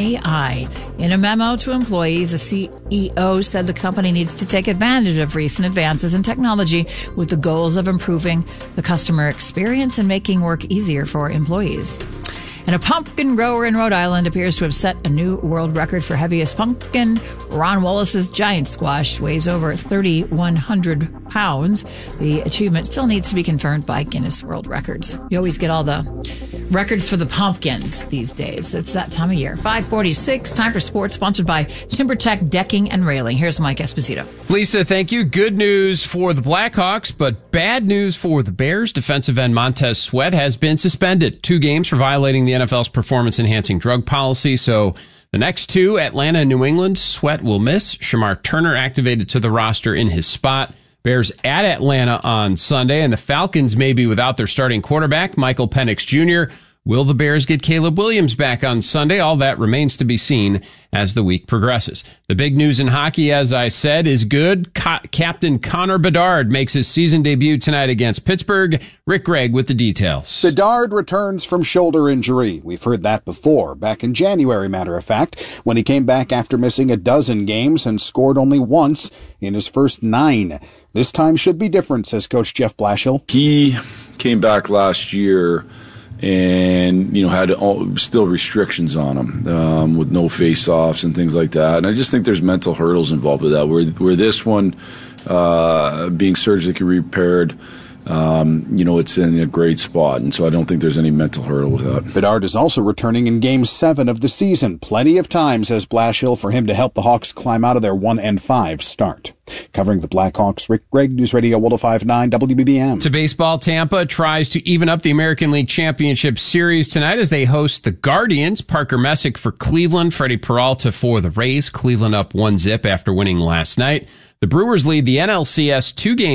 AI. In a memo to employees, the CEO said the company needs to take advantage of recent advances in technology with the goals of improving the customer experience and making work easier for employees. And a pumpkin grower in Rhode Island appears to have set a new world record for heaviest pumpkin. Ron Wallace's giant squash weighs over 3,100 pounds. The achievement still needs to be confirmed by Guinness World Records. You always get all the records for the pumpkins these days. It's that time of year. 5:46, time for sports, sponsored by TimberTech Decking and Railing. Here's Mike Esposito. Lisa, thank you. Good news for the Blackhawks, but bad news for the Bears. Defensive end Montez Sweat has been suspended 2 games for violating the NFL's performance-enhancing drug policy. So the next 2, Atlanta and New England, Sweat will miss. Shamar Turner activated to the roster in his spot. Bears at Atlanta on Sunday, and the Falcons may be without their starting quarterback, Michael Penix Jr. Will the Bears get Caleb Williams back on Sunday? All that remains to be seen as the week progresses. The big news in hockey, as I said, is good. Captain Connor Bedard makes his season debut tonight against Pittsburgh. Rick Gregg with the details. Bedard returns from shoulder injury. We've heard that before, back in January, matter of fact, when he came back after missing a dozen games and scored only once in his first 9. This time should be different, says Coach Jeff Blashill. He came back last year and, had still restrictions on him with no face-offs and things like that. And I just think there's mental hurdles involved with that, where this one, being surgically repaired, it's in a great spot. And so I don't think there's any mental hurdle with that. Bedard is also returning in Game 7 of the season. Plenty of time, says Blashill, for him to help the Hawks climb out of their 1-5 start. Covering the Blackhawks, Rick Gregg, News Radio 105.9 WBBM. To baseball, Tampa tries to even up the American League Championship Series tonight as they host the Guardians. Parker Messick for Cleveland, Freddie Peralta for the Rays. Cleveland up 1-0 after winning last night. The Brewers lead the NLCS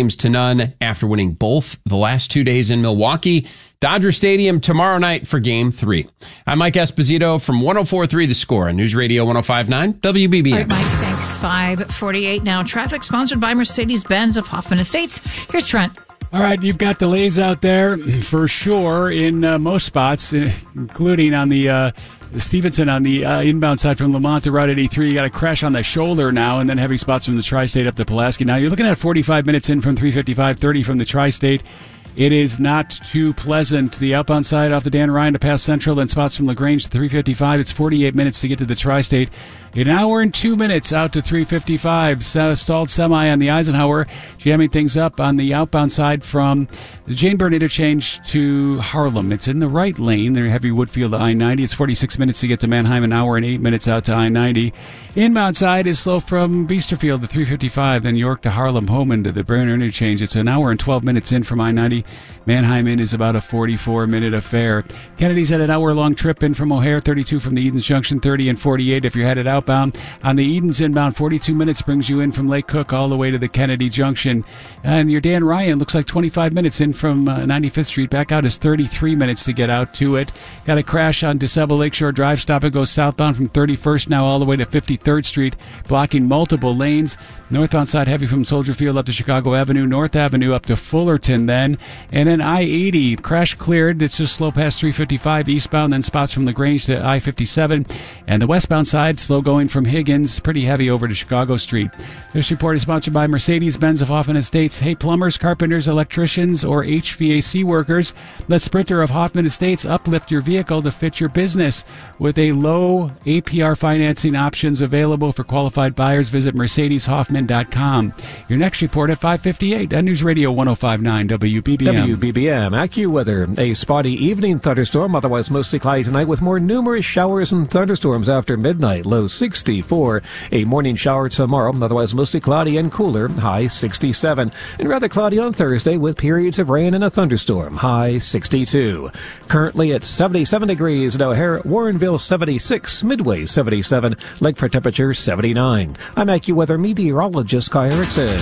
2-0 after winning both the last 2 days in Milwaukee. Dodger Stadium tomorrow night for Game 3. I'm Mike Esposito from 104.3 The Score on News Radio 105.9 WBBM. All right, Mike, thanks. 5:48 now. Traffic sponsored by Mercedes-Benz of Hoffman Estates. Here's Trent. All right, you've got delays out there for sure in most spots, including on the Stevenson on the inbound side from Lamont to Route 83. You got a crash on the shoulder now, and then heavy spots from the Tri-State up to Pulaski. Now you're looking at 45 minutes in from 355, 30 from the Tri-State. It is not too pleasant. The outbound side off the Dan Ryan to pass Central, then spots from LaGrange to 355. It's 48 minutes to get to the Tri-State. An hour and 2 minutes out to 355. Stalled semi on the Eisenhower, jamming things up on the outbound side from the Jane Byrne interchange to Harlem. It's in the right lane. They're heavy Woodfield to I-90. It's 46 minutes to get to Manheim, an hour and 8 minutes out to I-90. Inbound side is slow from Biesterfield to 355, then York to Harlem, home into the Byrne interchange. It's an hour and 12 minutes in from I-90. Manheim in is about a 44-minute affair. Kennedy's had an hour-long trip in from O'Hare, 32 from the Edens Junction, 30 and 48 if you're headed outbound. On the Edens inbound, 42 minutes brings you in from Lake Cook all the way to the Kennedy Junction. And your Dan Ryan looks like 25 minutes in from 95th Street. Back out is 33 minutes to get out to it. Got a crash on DeSable Lakeshore Drive. Stop and go southbound from 31st now all the way to 53rd Street, blocking multiple lanes. Northbound side heavy from Soldier Field up to Chicago Avenue, North Avenue up to Fullerton then. And then I-80, crash cleared. It's just slow past 355 eastbound, then spots from LaGrange to I-57. And the westbound side, slow going from Higgins, pretty heavy over to Chicago Street. This report is sponsored by Mercedes-Benz of Hoffman Estates. Hey, plumbers, carpenters, electricians, or HVAC workers, let Sprinter of Hoffman Estates uplift your vehicle to fit your business. With a low APR financing options available for qualified buyers, visit MercedesHoffman.com. Your next report at 5:58 on News Radio 105.9 WBBM. WBBM AccuWeather. A spotty evening thunderstorm, otherwise mostly cloudy tonight with more numerous showers and thunderstorms after midnight. Low 64. A morning shower tomorrow, otherwise mostly cloudy and cooler. High 67. And rather cloudy on Thursday with periods of rain and a thunderstorm. High 62. Currently at 77 degrees at O'Hare, Warrenville 76, Midway 77, Lakefront temperature 79. I'm AccuWeather meteorologist Kai Erickson.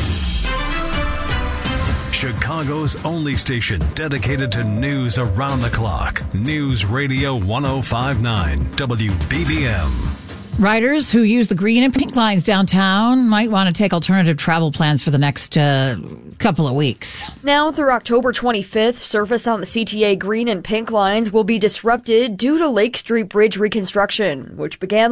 Chicago's only station dedicated to news around the clock. News Radio 105.9 WBBM. Riders who use the green and pink lines downtown might want to take alternative travel plans for the next couple of weeks. Now through October 25th, service on the CTA green and pink lines will be disrupted due to Lake Street Bridge reconstruction, which began